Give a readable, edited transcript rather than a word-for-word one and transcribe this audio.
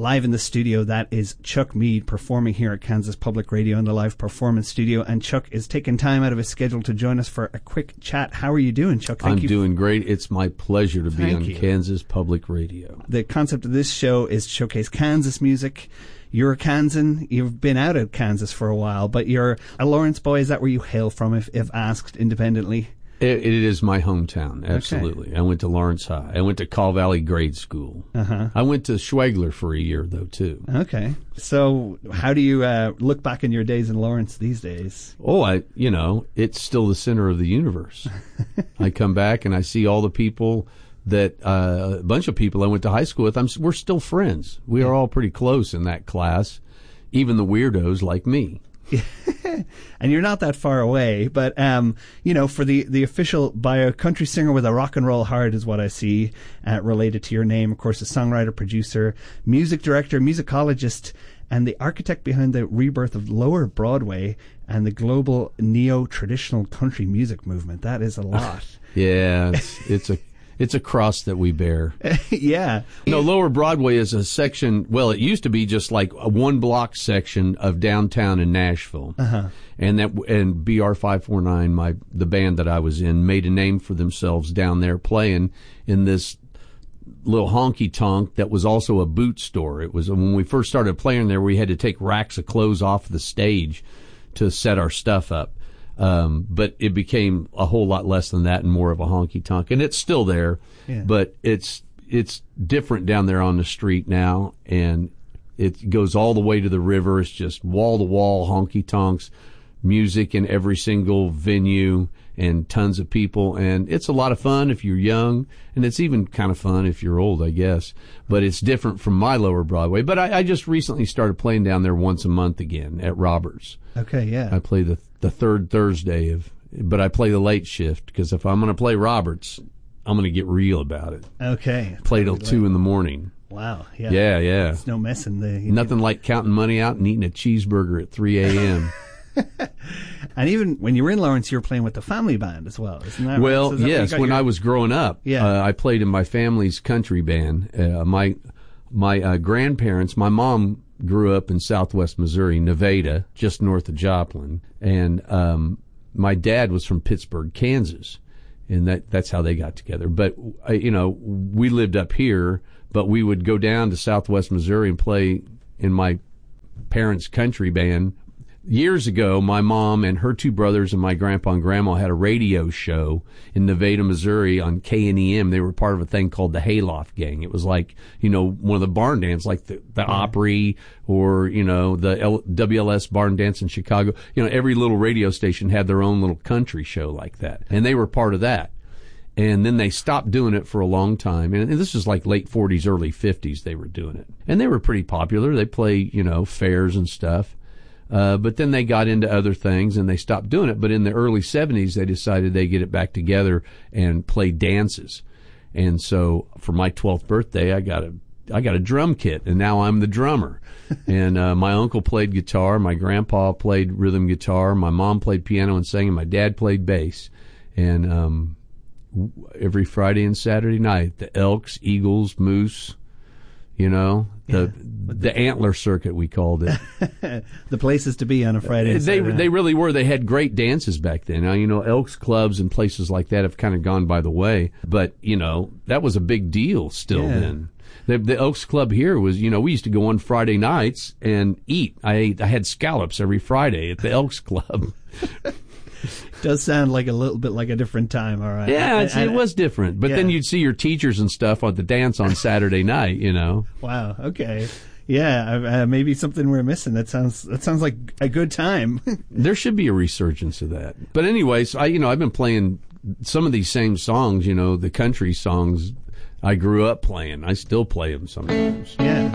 live in the studio. That is Chuck Mead performing here at Kansas Public Radio in the live performance studio. And Chuck is taking time out of his schedule to join us for a quick chat. How are you doing, Chuck? I'm doing great. It's my pleasure to be on Kansas Public Radio. The concept of this show is to showcase Kansas music. You're a Kansan. You've been out of Kansas for a while, but you're a Lawrence boy. Is that where you hail from, if asked independently? It is my hometown, absolutely. Okay. I went to Lawrence High. I went to Call Valley Grade School. Uh-huh. I went to Schwegler for a year, though, too. Okay. So how do you look back in your days in Lawrence these days? Oh, it's still the center of the universe. I come back and I see all the people that a bunch of people I went to high school with. We're still friends. We are all pretty close in that class, even the weirdos like me. And you're not that far away, but for the official bio, country singer with a rock and roll heart is what I see related to your name. Of course, a songwriter, producer, music director, musicologist, and the architect behind the rebirth of Lower Broadway and the global neo-traditional country music movement. That is a lot. Yeah, it's a cross that we bear. Yeah. Lower Broadway is a section, well, it used to be just like a one-block section of downtown in Nashville. Uh-huh. And BR 549, the band that I was in, made a name for themselves down there playing in this little honky-tonk that was also a boot store. It was, when we first started playing there, we had to take racks of clothes off the stage to set our stuff up. But it became a whole lot less than that and more of a honky-tonk. And it's still there, but it's different down there on the street now, and it goes all the way to the river. It's just wall-to-wall honky-tonks, music in every single venue, and tons of people. And it's a lot of fun if you're young, and it's even kind of fun if you're old, I guess. But it's different from my Lower Broadway. But I just recently started playing down there once a month again at Roberts. Okay, yeah. I play the third Thursday but I play the late shift, because if I'm going to play Roberts, I'm going to get real about it. Okay. Play till 2 in the morning. Wow. Yeah. Yeah. There's no messing Nothing like counting money out and eating a cheeseburger at 3 a.m. And even when you were in Lawrence, you were playing with the family band as well, isn't that well, right? So yes. When I was growing up, I played in my family's country band. My grandparents, my mom grew up in southwest Missouri, Nevada, just north of Joplin. And my dad was from Pittsburgh, Kansas. And that's how they got together. But, we lived up here, but we would go down to southwest Missouri and play in my parents' country band. Years ago, my mom and her two brothers and my grandpa and grandma had a radio show in Nevada, Missouri on KNEM. They were part of a thing called the Hayloft Gang. It was like, one of the barn dance, like the Opry or, the WLS barn dance in Chicago. Every little radio station had their own little country show like that. And they were part of that. And then they stopped doing it for a long time. And this was like late 40s, early 50s they were doing it. And they were pretty popular. They play, fairs and stuff. But then they got into other things and they stopped doing it. But in the early 70s, they decided they'd get it back together and play dances. And so for my 12th birthday, I got a drum kit, and now I'm the drummer. And my uncle played guitar, my grandpa played rhythm guitar, my mom played piano and sang, and my dad played bass. And every Friday and Saturday night, the Elks, Eagles, Moose, the antler circuit, we called it. The places to be on a Friday and Saturday night. They really were. They had great dances back then. Now, Elks clubs and places like that have kind of gone by the way. But, that was a big deal still then. The Elks Club here was, we used to go on Friday nights and eat. I had scallops every Friday at the Elks Club. Does sound like a little bit like a different time, all right. Yeah, it was different. But then you'd see your teachers and stuff at the dance on Saturday night, Wow, okay. Yeah, maybe something we're missing. That sounds like a good time. There should be a resurgence of that. But anyways, I've been playing some of these same songs, the country songs I grew up playing. I still play them sometimes. Yeah.